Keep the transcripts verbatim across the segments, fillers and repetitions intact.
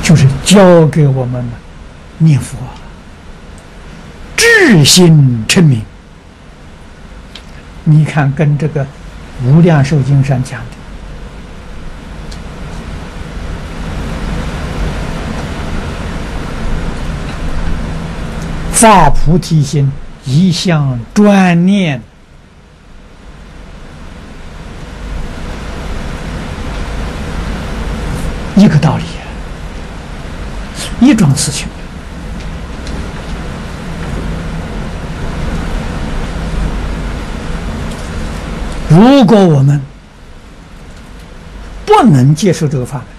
就是教给我们念佛，至心称名。你看，跟这个《无量寿经》上讲的，发菩提心，一向专念，一个道理，一桩事情。如果我们不能接受这个法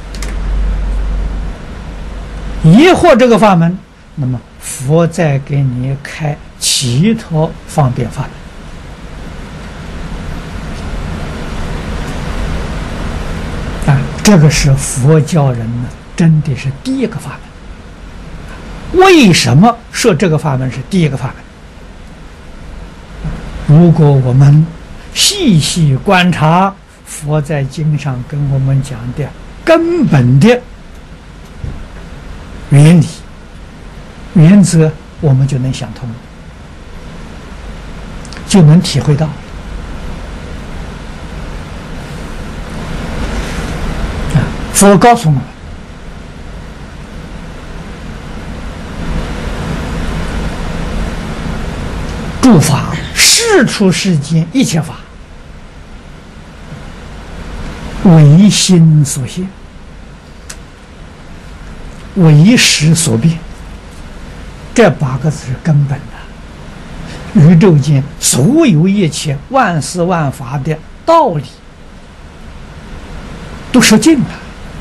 门，疑惑这个法门，那么佛再给你开其他方便法门。啊，这个是佛教人呢，真的是第一个法门。为什么说这个法门是第一个法门？如果我们细细观察佛在经上跟我们讲的根本的原理原则，我们就能想通，就能体会到。啊，佛告诉我们，诸法世出世间一切法，唯心所现，唯识所变。这八个字是根本的。宇宙间所有一切万事万法的道理都说尽了。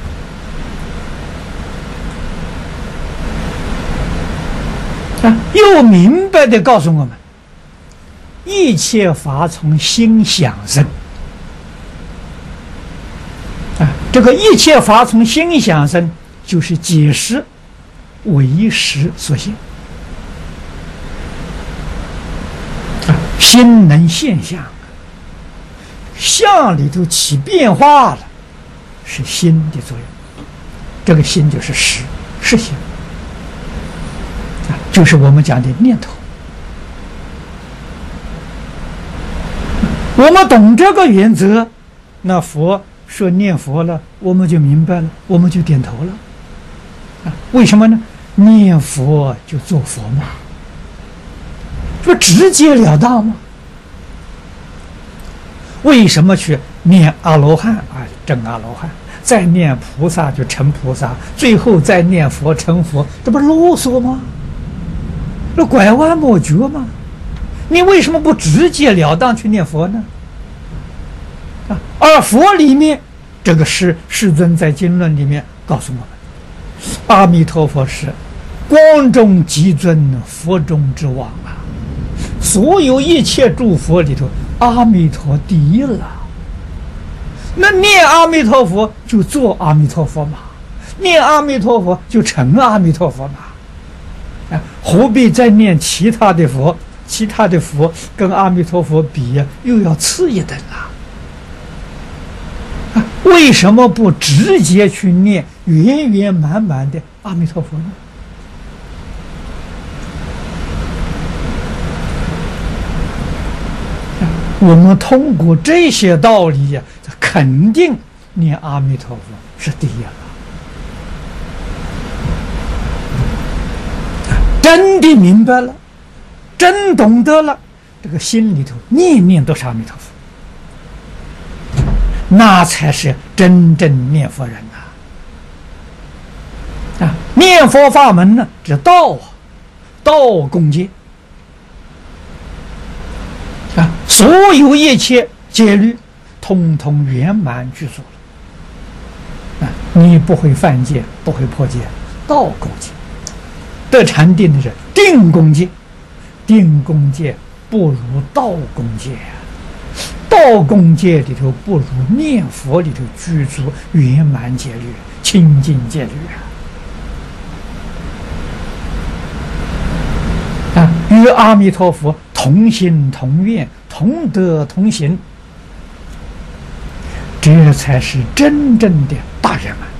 啊，又明白的告诉我们，一切法从心想生。啊，这个一切法从心想生，就是解释唯识所现。啊，心能现象，相里头起变化了，是心的作用。这个心就是识，是心。啊，就是我们讲的念头。我们懂这个原则，那佛说念佛了，我们就明白了，我们就点头了。啊，为什么呢？念佛就做佛嘛，说直截了当吗？为什么去念阿罗汉啊，证阿罗汉，再念菩萨就成菩萨，最后再念佛成佛，这不是啰嗦吗？这拐弯抹角吗？你为什么不直截了当去念佛呢？啊，而佛里面这个是世尊在经论里面告诉我们，阿弥陀佛是光中极尊，佛中之王啊！所有一切诸佛里头，阿弥陀第一了。那念阿弥陀佛就做阿弥陀佛嘛，念阿弥陀佛就成阿弥陀佛嘛。啊，何必再念其他的佛？其他的佛跟阿弥陀佛比呀，又要次一等了。啊，为什么不直接去念圆圆满满的阿弥陀佛呢？啊，我们通过这些道理呀，肯定念阿弥陀佛是第一了。真的明白了，真懂得了，这个心里头念念都是阿弥陀佛，那才是真正念佛人呐！啊，念佛法门呢，这道啊，道共戒啊，所有一切戒律，通通圆满具足了。啊，你不会犯戒，不会破戒，道共戒。得禅定的是定功戒，定功戒不如道功戒啊，道功戒里头不如念佛里头具足圆满戒律、清净戒律啊！啊，与阿弥陀佛同心同愿、同德同行，这才是真正的大圆满。